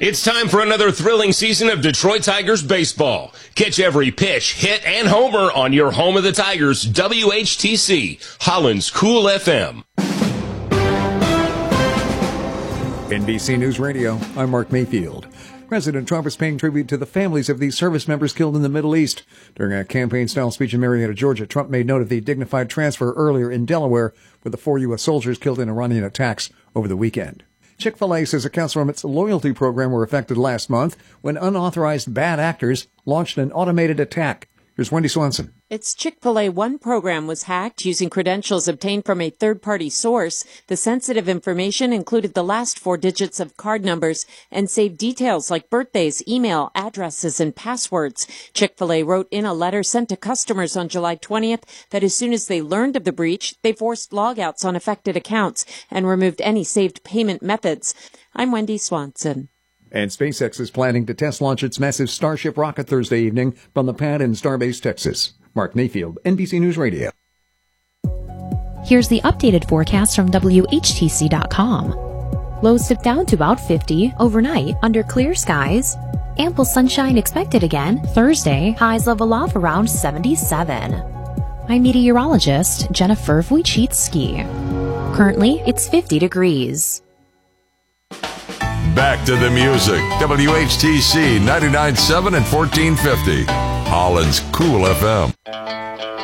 It's time for another thrilling season of Detroit Tigers baseball. Catch every pitch, hit, and homer on your home of the Tigers, WHTC, Holland's Cool FM. NBC News Radio, I'm Mark Mayfield. President Trump is paying tribute to the families of these service members killed in the Middle East. During a campaign-style speech in Marietta, Georgia, Trump made note of the dignified transfer earlier in Delaware with the 4 U.S. soldiers killed in Iranian attacks over the weekend. Chick-fil-A says accounts from its loyalty program were affected last month when unauthorized bad actors launched an automated attack. Here's Wendy Swanson. Its Chick-fil-A One program was hacked using credentials obtained from a third-party source. The sensitive information included the last 4 digits of card numbers and saved details like birthdays, email, addresses, and passwords. Chick-fil-A wrote in a letter sent to customers on July 20th that as soon as they learned of the breach, they forced logouts on affected accounts and removed any saved payment methods. I'm Wendy Swanson. And SpaceX is planning to test launch its massive Starship rocket Thursday evening from the pad in Starbase, Texas. Mark Mayfield, NBC News Radio. Here's the updated forecast from WHTC.com. Lows dip down to about 50 overnight under clear skies. Ample sunshine expected again Thursday. Highs level off around 77. I'm meteorologist Jennifer Wojcicki. Currently, it's 50 degrees. Back to the music. WHTC 99.7 and 1450. Holland's Cool FM.